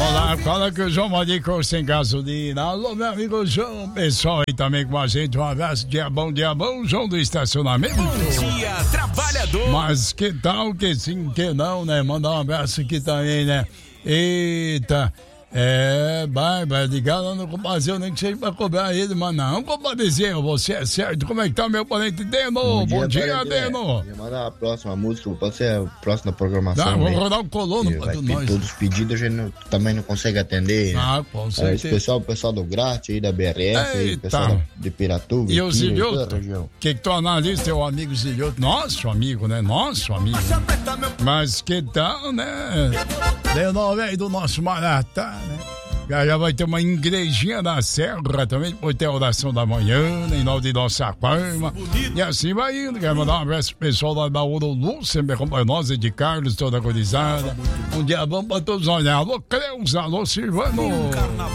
Olá, fala que o João Madico sem gasolina. Alô, meu amigo João, pessoal aí também com a gente. Um abraço, dia bom, João do estacionamento. Bom dia, trabalhador. Mas que tal que sim, que não, né? Mandar um abraço aqui também, né? Eita. Vai ligar lá no compadre, nem que seja pra cobrar ele, mas não, compadrezinho, você é certo. Como é que tá, meu parente Deno? Bom dia, Deno. Manda a próxima música, pode ser a próxima programação. Não, vou rodar um colono pra nós. Todos os pedidos a gente também não consegue atender. Com certeza. O pessoal do Grátis aí, da BRF, aí, o pessoal de Piratuba. E o Zilhoto? Que tu analisa teu amigo Zilhoto? Nosso amigo, né? Nosso amigo. Mas que tal, né? Deno, velho do nosso Maratá, né? Já vai ter uma igrejinha da Serra também, depois tem a oração da manhã, em nome de Nossa Palma. E assim vai indo. Quero mandar um abraço pro pessoal lá da Urulu, sempre acompanha nós, de Carlos, toda a agorizada. Um dia bom pra todos nós, né? Alô, Cleusa, alô, Silvano.